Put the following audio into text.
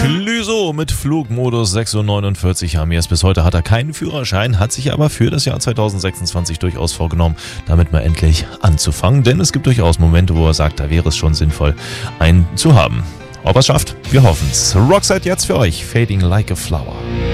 Clüso mit Flugmodus 6:49 Uhr haben wir es. Bis heute hat er keinen Führerschein, hat sich aber für das Jahr 2026 durchaus vorgenommen, damit mal endlich anzufangen. Denn es gibt durchaus Momente, wo er sagt, da wäre es schon sinnvoll, einen zu haben. Ob er es schafft? Wir hoffen's. Rockside jetzt für euch. Fading like a flower.